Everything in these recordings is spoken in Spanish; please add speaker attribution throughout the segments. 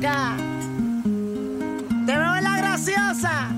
Speaker 1: acá. Te veo en la graciosa.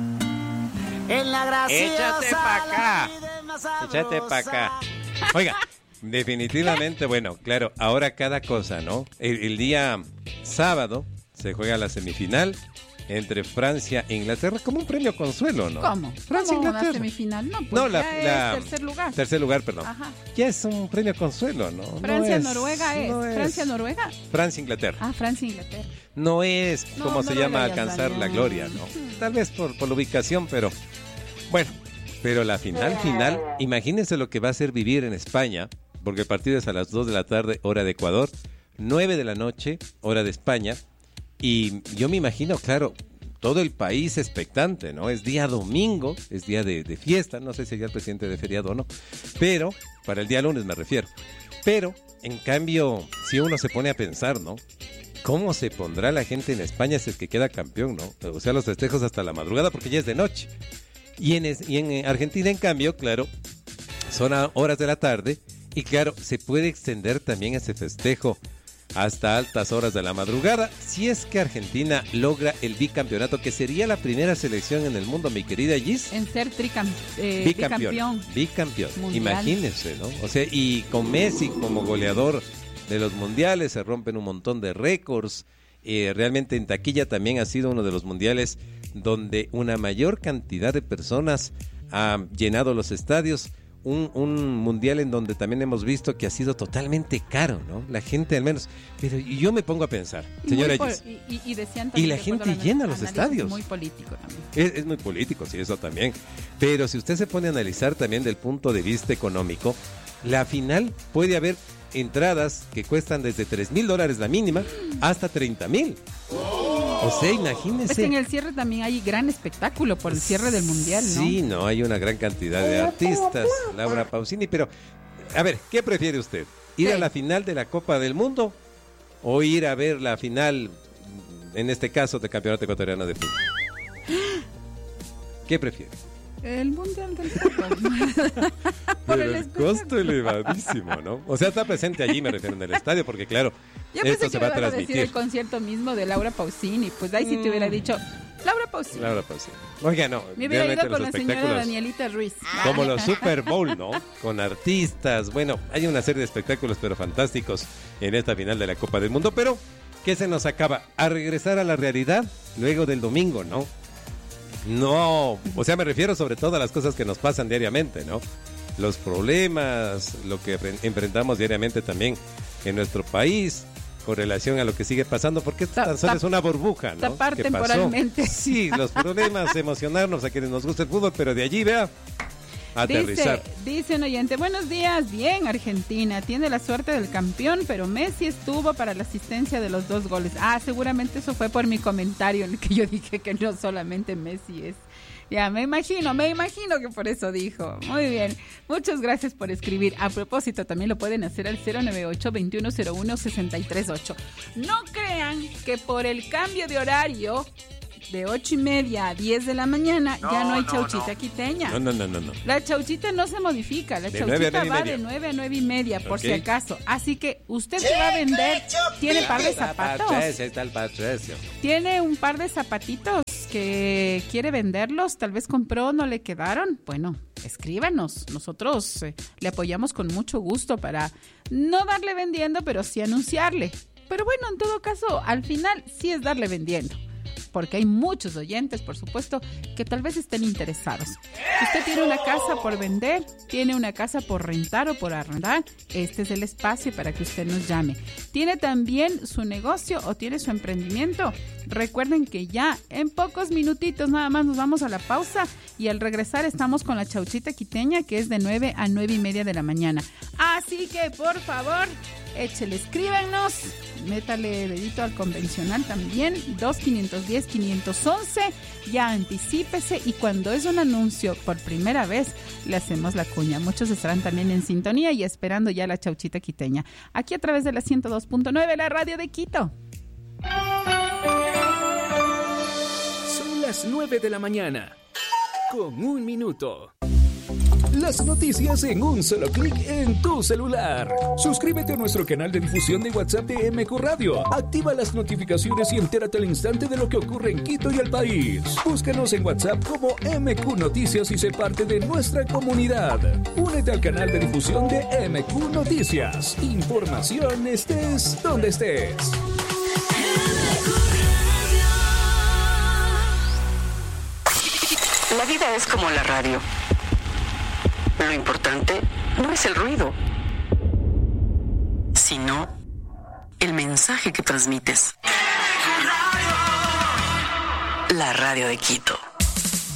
Speaker 1: En la graciosa.
Speaker 2: Échate pa' acá. Échate pa' acá. Oiga, definitivamente, bueno, claro, ahora cada cosa, ¿no? El día sábado se juega la semifinal entre Francia e Inglaterra, como un premio consuelo, ¿no?
Speaker 3: ¿Cómo?
Speaker 2: Francia e Inglaterra.
Speaker 3: ¿La semifinal? No, pues
Speaker 2: No,
Speaker 3: ya es tercer lugar.
Speaker 2: Tercer lugar, perdón.
Speaker 3: Ajá.
Speaker 2: Ya es un premio consuelo, ¿no?
Speaker 3: Francia-Noruega
Speaker 2: no
Speaker 3: es. ¿Francia-Noruega?
Speaker 2: Francia-Inglaterra.
Speaker 3: Ah, Francia-Inglaterra.
Speaker 2: No es como se llama alcanzar la gloria, ¿no? Tal vez por la ubicación, pero bueno. Pero la final, imagínense lo que va a ser vivir en España, porque el partido es a las 2 de la tarde, hora de Ecuador, 9 de la noche, hora de España, y yo me imagino, claro, todo el país expectante, ¿no? Es día domingo, es día de fiesta, no sé si ya el presidente de feriado o no, pero, para el día lunes me refiero, pero, en cambio, si uno se pone a pensar, ¿no? ¿Cómo se pondrá la gente en España si es que queda campeón, ¿no? O sea, los festejos hasta la madrugada, porque ya es de noche. Y en Argentina, en cambio, claro, son a horas de la tarde y claro, se puede extender también ese festejo hasta altas horas de la madrugada, si es que Argentina logra el bicampeonato, que sería la primera selección en el mundo, mi querida Gis.
Speaker 3: En ser
Speaker 2: bicampeón. Mundial. Imagínense, ¿no? O sea, y con Messi como goleador de los mundiales, se rompen un montón de récords. Realmente en taquilla también ha sido uno de los mundiales donde una mayor cantidad de personas ha llenado los estadios. Un mundial en donde también hemos visto que ha sido totalmente caro, ¿no? La gente al menos. Pero yo me pongo a pensar, señora Gis, y la gente llena los estadios.
Speaker 3: Es muy político también.
Speaker 2: Es muy político, sí, eso también. Pero si usted se pone a analizar también del punto de vista económico, la final puede haber entradas que cuestan desde $3,000 la mínima hasta $30,000. O sea, imagínense.
Speaker 3: Es que en el cierre también hay gran espectáculo por el cierre del mundial, ¿no?
Speaker 2: Sí, no, hay una gran cantidad de artistas. Laura Pausini, pero a ver, ¿qué prefiere usted? ¿Ir a la final de la Copa del Mundo o ir a ver la final, en este caso, del Campeonato Ecuatoriano de Fútbol? ¿Qué prefiere?
Speaker 3: El mundial del fútbol.
Speaker 2: Por el costo elevadísimo, ¿no? O sea, está presente allí, me refiero, en el estadio, porque claro, esto se va a transmitir.
Speaker 3: Decir el concierto mismo de Laura Pausini, pues ahí sí te hubiera dicho Laura Pausini.
Speaker 2: Oiga, no.
Speaker 3: Me hubiera ido con la señora Danielita Ruiz.
Speaker 2: Como los Super Bowl, ¿no? Con artistas. Bueno, hay una serie de espectáculos, pero fantásticos en esta final de la Copa del Mundo. Pero, ¿qué se nos acaba? A regresar a la realidad luego del domingo, ¿no? No, o sea, me refiero sobre todo a las cosas que nos pasan diariamente, ¿no? Los problemas, lo que enfrentamos diariamente también en nuestro país, con relación a lo que sigue pasando, porque esto tan solo es una burbuja, ¿no?
Speaker 3: Tapar temporalmente.
Speaker 2: Sí, los problemas, emocionarnos a quienes nos gusta el fútbol, pero de allí, vea, aterrizar.
Speaker 3: Dice un oyente, buenos días, bien, Argentina, tiene la suerte del campeón, pero Messi estuvo para la asistencia de los 2 goles. Ah, seguramente eso fue por mi comentario en el que yo dije que no solamente Messi es. Ya, me imagino que por eso dijo. Muy bien, muchas gracias por escribir. A propósito, también lo pueden hacer al 098-2101-638. No crean que por el cambio de horario de 8:30 a 10 de la mañana ya no hay chauchita quiteña.
Speaker 2: No.
Speaker 3: La chauchita no se modifica, la chauchita va de 9 a 9:30, por si acaso. Así que usted se va a vender, tiene par de zapatos. Tiene un par de zapatitos que quiere venderlos, tal vez compró, no le quedaron. Bueno, escríbanos, nosotros le apoyamos con mucho gusto para no darle vendiendo, pero sí anunciarle. Pero bueno, en todo caso, al final sí es darle vendiendo, porque hay muchos oyentes, por supuesto, que tal vez estén interesados. Usted tiene una casa por vender, tiene una casa por rentar o por arrendar, este es el espacio para que usted nos llame. ¿Tiene también su negocio o tiene su emprendimiento? Recuerden que ya en pocos minutitos nada más nos vamos a la pausa y al regresar estamos con la chauchita quiteña, que es de 9 a 9:30 de la mañana. Así que, por favor, échele, escríbanos, métale dedito al convencional también, 2-510-511, ya anticípese, y cuando es un anuncio por primera vez, le hacemos la cuña. Muchos estarán también en sintonía y esperando ya la chauchita quiteña, aquí a través de la 102.9, la radio de Quito.
Speaker 4: Son las 9 de la mañana, con 1 minuto. Las noticias en un solo clic en tu celular. Suscríbete a nuestro canal de difusión de WhatsApp de MQ Radio. Activa las notificaciones y entérate al instante de lo que ocurre en Quito y el país. Búscanos en WhatsApp como MQ Noticias y sé parte de nuestra comunidad. Únete al canal de difusión de MQ Noticias. Información estés donde estés.
Speaker 5: La vida es como la radio. Lo importante no es el ruido, sino el mensaje que transmites. La radio de Quito.